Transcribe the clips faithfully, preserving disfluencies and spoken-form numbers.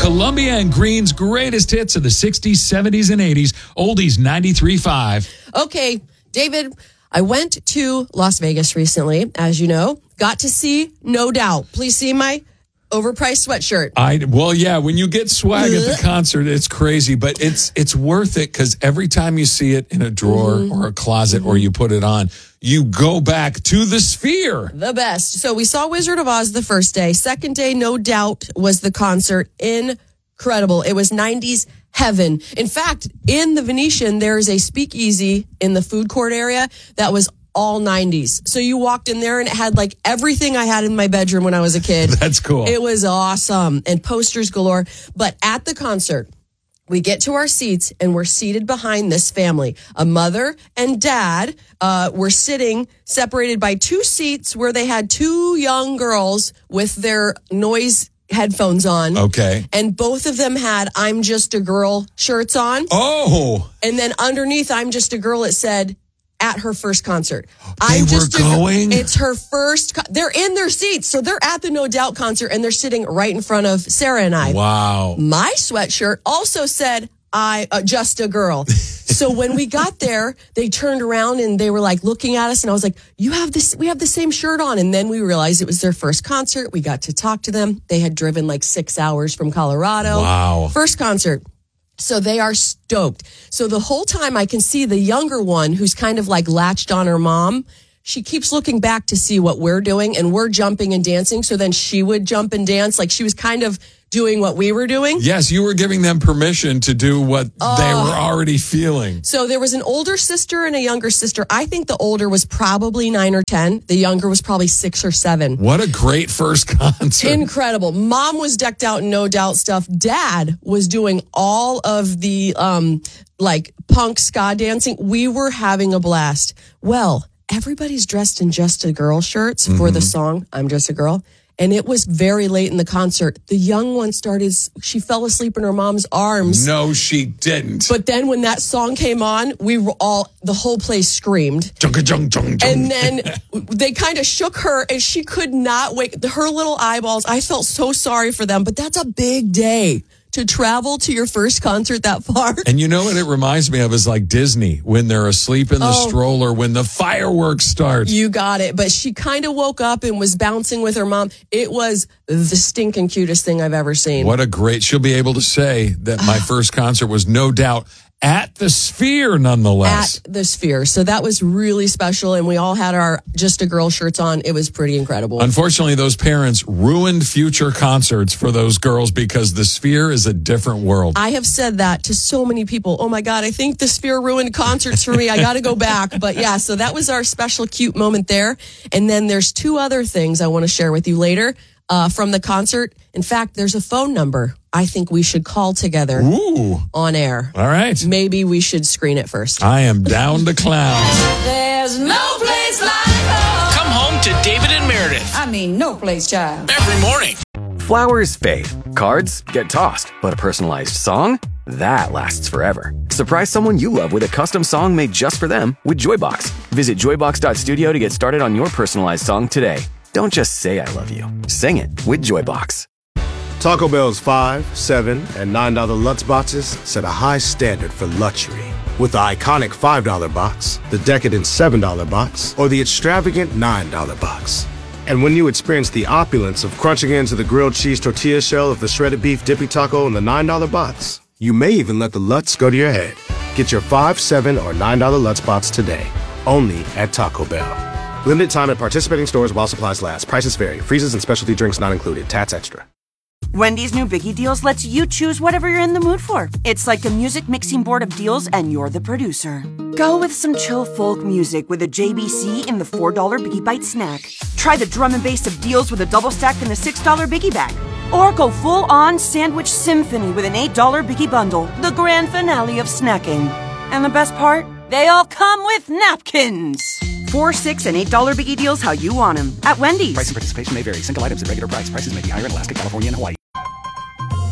Columbia and Green's greatest hits of the sixties, seventies, and eighties. Oldies ninety-three point five. Okay, David, I went to Las Vegas recently, as you know. Got to see No Doubt. Please see my overpriced sweatshirt. I well, yeah. When you get swag at the concert, it's crazy, but it's it's worth it because every time you see it in a drawer mm-hmm. or a closet mm-hmm. or you put it on, you go back to the Sphere. The best. So we saw Wizard of Oz the first day. Second day, No Doubt, was the concert. Incredible. It was nineties heaven. In fact, in the Venetian, there is a speakeasy in the food court area that was all nineties. So you walked in there and it had like everything I had in my bedroom when I was a kid. That's cool. It was awesome. And posters galore. But at the concert, we get to our seats and we're seated behind this family. A mother and dad uh, were sitting separated by two seats where they had two young girls with their noise headphones on. Okay. And both of them had I'm Just a Girl shirts on. Oh. And then underneath I'm Just a Girl, it said, at her first concert. They I'm were just going? A, it's her first. Co- they're in their seats. So they're at the No Doubt concert and they're sitting right in front of Sarah and I. Wow. My sweatshirt also said, I, uh, just a girl. So when we got there, they turned around and they were like looking at us and I was like, you have this, we have the same shirt on. And then we realized it was their first concert. We got to talk to them. They had driven like six hours from Colorado. Wow. First concert. So they are stoked. So the whole time I can see the younger one who's kind of like latched on her mom. She keeps looking back to see what we're doing and we're jumping and dancing. So then she would jump and dance. Like she was kind of doing what we were doing. Yes, you were giving them permission to do what uh, they were already feeling. So there was an older sister and a younger sister. I think the older was probably nine or ten. The younger was probably six or seven. What a great first concert. Incredible. Mom was decked out in No Doubt stuff. Dad was doing all of the um like punk ska dancing. We were having a blast. Well, everybody's dressed in Just a Girl shirts mm-hmm. for the song I'm Just a Girl. And it was very late in the concert. The young one started, she fell asleep in her mom's arms. No, she didn't. But then when that song came on, we were all, the whole place screamed. Jung, jung, jung, jung. And then they kind of shook her and she could not wake, her little eyeballs, I felt so sorry for them, but that's a big day. To travel to your first concert that far. And you know what it reminds me of is like Disney when they're asleep in the oh, stroller when the fireworks start. You got it. But she kind of woke up and was bouncing with her mom. It was the stinking cutest thing I've ever seen. What a great, she'll be able to say that my first concert was No Doubt at the Sphere, nonetheless. At the Sphere. So that was really special. And we all had our Just a Girl shirts on. It was pretty incredible. Unfortunately, those parents ruined future concerts for those girls because the Sphere is a different world. I have said that to so many people. Oh my God, I think the Sphere ruined concerts for me. I got to go back. But yeah, so that was our special cute moment there. And then there's two other things I want to share with you later uh, from the concert. In fact, there's a phone number I think we should call together Ooh. on air. All right. Maybe we should screen it first. I am down to clowns. There's no place like home. Come home to David and Meredith. I mean, no place, child. Every morning. Flowers fade. Cards get tossed. But a personalized song? That lasts forever. Surprise someone you love with a custom song made just for them with Joybox. Visit joybox dot studio to get started on your personalized song today. Don't just say I love you. Sing it with Joybox. Taco Bell's five, seven, and nine dollar Lutz boxes set a high standard for luxury. With the iconic five dollar box, the decadent seven dollar box, or the extravagant nine dollar box. And when you experience the opulence of crunching into the grilled cheese tortilla shell of the shredded beef dippy taco in the nine dollar box, you may even let the Lutz go to your head. Get your five, seven, or nine dollar Lutz box today, only at Taco Bell. Limited time at participating stores while supplies last. Prices vary. Freezes and specialty drinks not included. Tats extra. Wendy's new Biggie Deals lets you choose whatever you're in the mood for. It's like a music mixing board of deals, and you're the producer. Go with some chill folk music with a J B C in the four dollar Biggie Bite snack. Try the drum and bass of deals with a double stack in the six dollar Biggie Bag. Or go full-on sandwich symphony with an eight dollar Biggie Bundle, the grand finale of snacking. And the best part? They all come with napkins. Four, six, and eight dollar Biggie Deals how you want them at Wendy's. Price and participation may vary. Single items at regular price. Prices may be higher in Alaska, California, and Hawaii.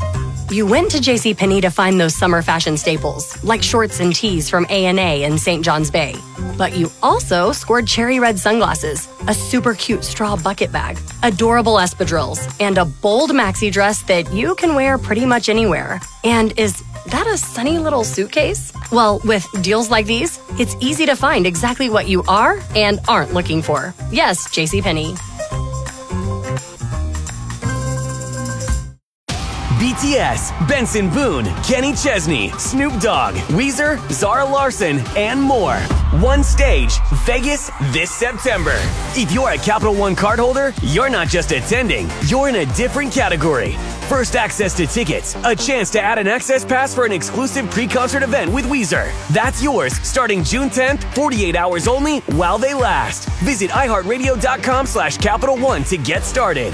You went to JCPenney to find those summer fashion staples, like shorts and tees from A and A in Saint John's Bay. But you also scored cherry red sunglasses, a super cute straw bucket bag, adorable espadrilles, and a bold maxi dress that you can wear pretty much anywhere. And is that a sunny little suitcase? Well, with deals like these, it's easy to find exactly what you are and aren't looking for. Yes, JCPenney. B T S, Benson Boone, Kenny Chesney, Snoop Dogg, Weezer, Zara Larson, and more. One stage, Vegas, this September. If you're a Capital One cardholder, you're not just attending, you're in a different category. First access to tickets, a chance to add an access pass for an exclusive pre-concert event with Weezer. That's yours starting June tenth, forty-eight hours only while they last. Visit iHeartRadio.com slash Capital One to get started.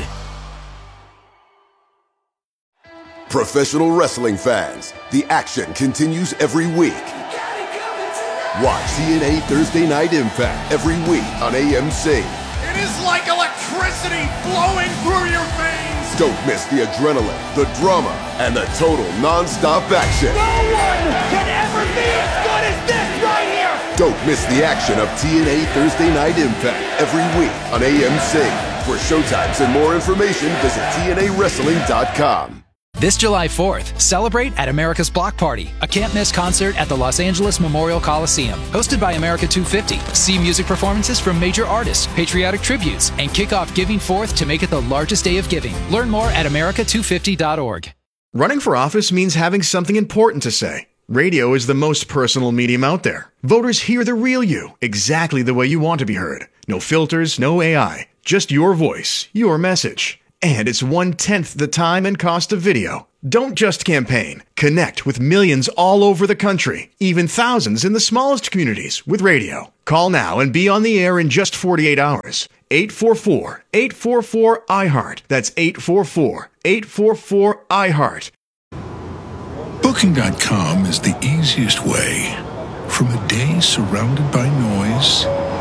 Professional wrestling fans, the action continues every week. Watch T N A Thursday Night Impact every week on A M C. It is like electricity flowing through your veins. Don't miss the adrenaline, the drama, and the total non-stop action. No one can ever be as good as this right here. Don't miss the action of T N A Thursday Night Impact every week on A M C. For showtimes and more information, visit T N A wrestling dot com. This July fourth, celebrate at America's Block Party, a can't-miss concert at the Los Angeles Memorial Coliseum. Hosted by America two fifty, see music performances from major artists, patriotic tributes, and kick off Giving Fourth to make it the largest day of giving. Learn more at America two fifty dot org. Running for office means having something important to say. Radio is the most personal medium out there. Voters hear the real you, exactly the way you want to be heard. No filters, no A I, just your voice, your message. And it's one-tenth the time and cost of video. Don't just campaign. Connect with millions all over the country, even thousands in the smallest communities with radio. Call now and be on the air in just forty-eight hours. eight four four, eight four four, I heart. That's eight four four, eight four four, I heart. Booking dot com is the easiest way. From a day surrounded by noise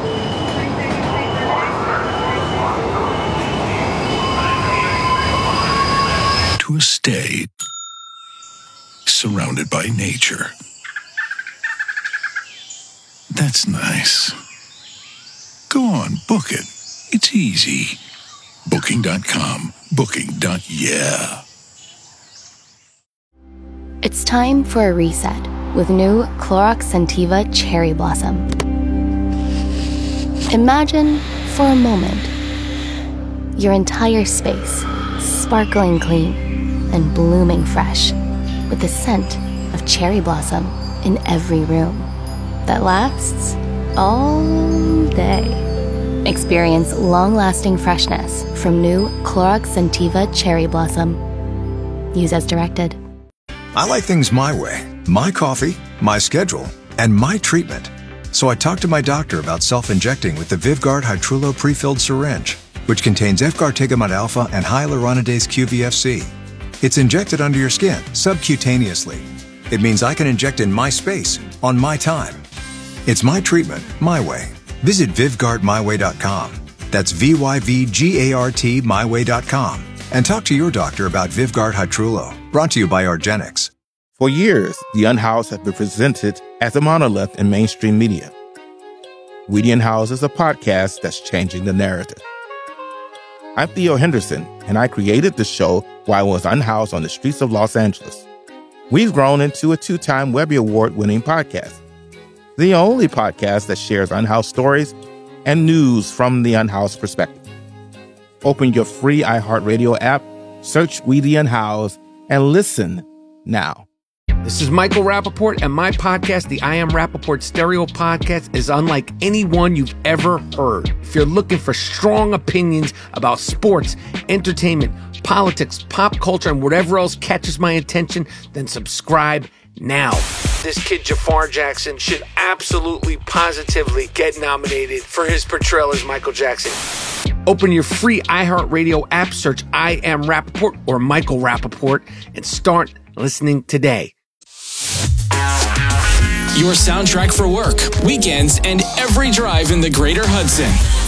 to a stay surrounded by nature. That's nice. Go on, book it. It's easy. Booking dot com. Booking. Yeah. It's time for a reset with new Clorox Scentiva Cherry Blossom. Imagine, for a moment, your entire space sparkling clean and blooming fresh with the scent of cherry blossom in every room that lasts all day. Experience long-lasting freshness from new Clorox Scentiva Cherry Blossom. Use as directed. I like things my way. My coffee, my schedule, and my treatment. So I talked to my doctor about self-injecting with the Vyvgart Hytrulo pre-filled syringe, which contains efgartigimod alpha and hyaluronidase Q V F C. It's injected under your skin, subcutaneously. It means I can inject in my space, on my time. It's my treatment, my way. Visit Vyvgart my way dot com. That's V Y V G A R T my way dot com. And talk to your doctor about Vyvgart Hytrulo. Brought to you by argenx. For years, The Unhoused has been presented as a monolith in mainstream media. We the Unhoused is a podcast that's changing the narrative. I'm Theo Henderson, and I created the show while I was unhoused on the streets of Los Angeles. We've grown into a two-time Webby Award-winning podcast, the only podcast that shares unhoused stories and news from the unhoused perspective. Open your free iHeartRadio app, search We the Unhoused, and listen now. This is Michael Rappaport, and my podcast, the I Am Rappaport Stereo Podcast, is unlike any one you've ever heard. If you're looking for strong opinions about sports, entertainment, politics, pop culture, and whatever else catches my attention, then subscribe now. This kid Jafar Jackson should absolutely, positively get nominated for his portrayal as Michael Jackson. Open your free iHeartRadio app, search I Am Rappaport or Michael Rappaport, and start listening today. Your soundtrack for work, weekends, and every drive in the greater Hudson.